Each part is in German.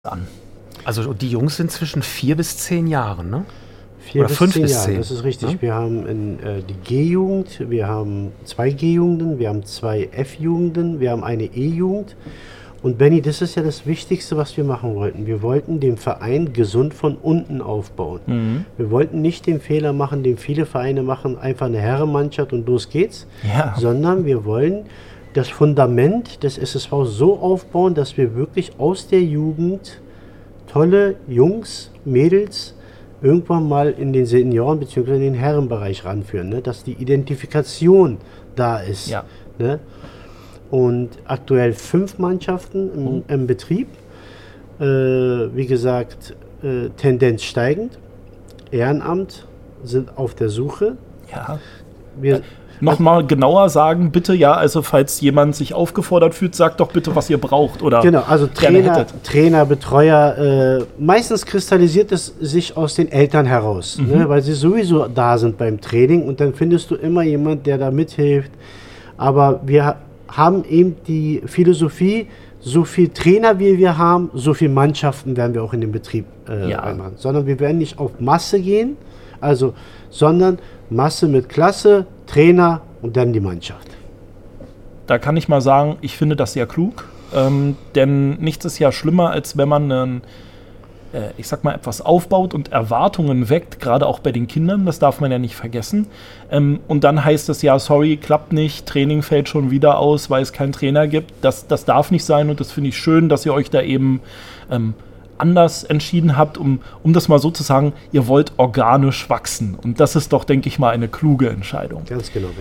an. Also die Jungs sind zwischen 4 bis 10 Jahren, ne? 4 bis 10 Jahre, das ist richtig. Ja? Wir haben die G-Jugend, wir haben 2 G-Jugenden, wir haben 2 F-Jugenden, wir haben eine E-Jugend. Und Benny, das ist ja das Wichtigste, was wir machen wollten. Wir wollten den Verein gesund von unten aufbauen. Mhm. Wir wollten nicht den Fehler machen, den viele Vereine machen, einfach eine Herrenmannschaft und los geht's. Ja. Sondern wir wollen das Fundament des SSV so aufbauen, dass wir wirklich aus der Jugend tolle Jungs, Mädels irgendwann mal in den Senioren- bzw. in den Herrenbereich ranführen, ne? Dass die Identifikation da ist. Ja. Ne? Und aktuell 5 Mannschaften im Betrieb. Wie gesagt, Tendenz steigend. Ehrenamt sind auf der Suche. Ja. Nochmal genauer sagen, bitte, ja, also falls jemand sich aufgefordert fühlt, sagt doch bitte, was ihr braucht. Oder genau, also Trainer, Betreuer, meistens kristallisiert es sich aus den Eltern heraus, ne, weil sie sowieso da sind beim Training und dann findest du immer jemand, der da mithilft. Aber wir haben eben die Philosophie, so viel Trainer wie wir haben, so viele Mannschaften werden wir auch in den Betrieb reinmachen. Sondern wir werden nicht auf Masse gehen, sondern Masse mit Klasse, Trainer und dann die Mannschaft. Da kann ich mal sagen, ich finde das sehr klug, denn nichts ist ja schlimmer, als wenn man etwas aufbaut und Erwartungen weckt, gerade auch bei den Kindern, das darf man ja nicht vergessen. Und dann heißt es ja, sorry, klappt nicht, Training fällt schon wieder aus, weil es keinen Trainer gibt. Das darf nicht sein und das finde ich schön, dass ihr euch da eben anders entschieden habt, um das mal so zu sagen, ihr wollt organisch wachsen. Und das ist doch, denke ich mal, eine kluge Entscheidung. Ganz genau.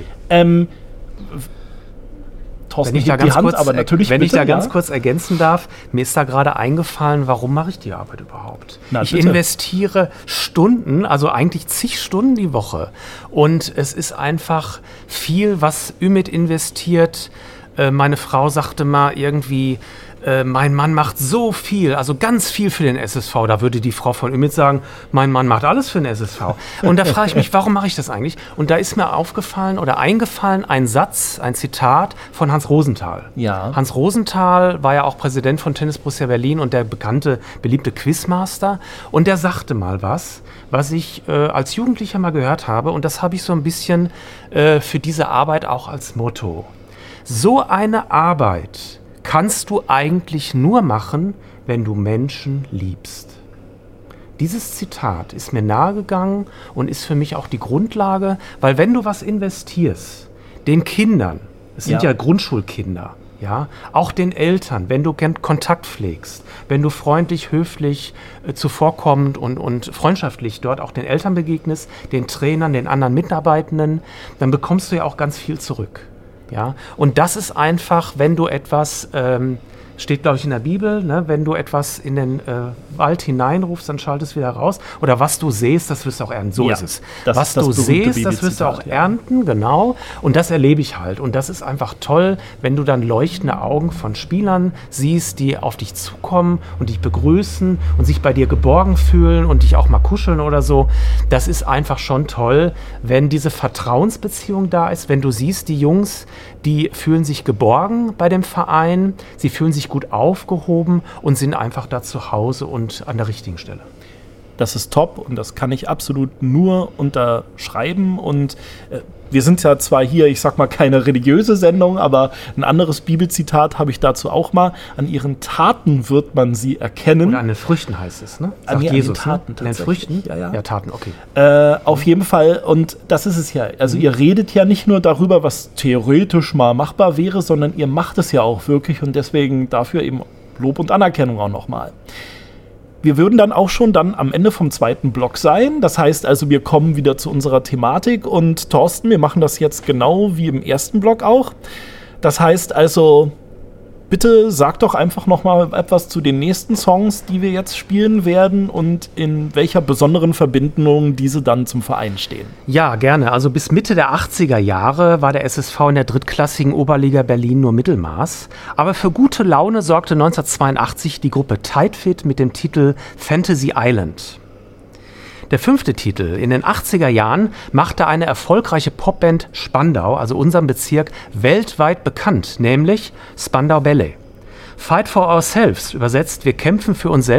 Thorsten, wenn ich da ganz kurz ergänzen darf, mir ist da gerade eingefallen, warum mache ich die Arbeit überhaupt? Ich investiere Stunden, also eigentlich zig Stunden die Woche. Und es ist einfach viel, was Ümit investiert. Meine Frau sagte mal irgendwie, mein Mann macht so viel, also ganz viel für den SSV. Da würde die Frau von Ümit sagen, mein Mann macht alles für den SSV. Und da frage ich mich, warum mache ich das eigentlich? Und da ist mir eingefallen ein Satz, ein Zitat von Hans Rosenthal. Ja. Hans Rosenthal war ja auch Präsident von Tennis Borussia Berlin und der beliebte Quizmaster. Und der sagte mal was ich als Jugendlicher mal gehört habe. Und das habe ich so ein bisschen für diese Arbeit auch als Motto. So eine Arbeit kannst du eigentlich nur machen, wenn du Menschen liebst. Dieses Zitat ist mir nahegegangen und ist für mich auch die Grundlage, weil wenn du was investierst, den Kindern, es sind ja Grundschulkinder, ja, auch den Eltern, wenn du Kontakt pflegst, wenn du freundlich, höflich, zuvorkommend und freundschaftlich dort auch den Eltern begegnest, den Trainern, den anderen Mitarbeitenden, dann bekommst du ja auch ganz viel zurück. Ja, und das ist einfach, wenn du etwas, steht glaube ich in der Bibel, ne, wenn du etwas in den Wald hineinrufst, dann schaltest du wieder raus. Oder was du sähst, das wirst du auch ernten. So ist es. Was du sähst, das wirst du auch ernten, genau. Und das erlebe ich halt. Und das ist einfach toll, wenn du dann leuchtende Augen von Spielern siehst, die auf dich zukommen und dich begrüßen und sich bei dir geborgen fühlen und dich auch mal kuscheln oder so. Das ist einfach schon toll, wenn diese Vertrauensbeziehung da ist, wenn du siehst, die Jungs, die fühlen sich geborgen bei dem Verein, sie fühlen sich gut aufgehoben und sind einfach da zu Hause und an der richtigen Stelle. Das ist top und das kann ich absolut nur unterschreiben und wir sind ja zwar hier, ich sag mal, keine religiöse Sendung, aber ein anderes Bibelzitat habe ich dazu auch mal. An ihren Taten wird man sie erkennen. Oder an den Früchten heißt es, ne? Sagt Jesus, an den Taten, an den Früchten? Ja, Taten, okay. Auf jeden Fall, und das ist es ja. Also ihr redet ja nicht nur darüber, was theoretisch mal machbar wäre, sondern ihr macht es ja auch wirklich und deswegen dafür eben Lob und Anerkennung auch nochmal. Wir würden dann auch schon am Ende vom 2. Block sein. Das heißt also, wir kommen wieder zu unserer Thematik. Und Thorsten, wir machen das jetzt genau wie im 1. Block auch. Das heißt also, bitte sag doch einfach noch mal etwas zu den nächsten Songs, die wir jetzt spielen werden und in welcher besonderen Verbindung diese dann zum Verein stehen. Ja, gerne. Also bis Mitte der 80er Jahre war der SSV in der drittklassigen Oberliga Berlin nur Mittelmaß. Aber für gute Laune sorgte 1982 die Gruppe Tight Fit mit dem Titel Fantasy Island. Der 5. Titel in den 80er Jahren machte eine erfolgreiche Popband Spandau, also unserem Bezirk, weltweit bekannt, nämlich Spandau Ballet. Fight for ourselves, übersetzt, wir kämpfen für uns selbst.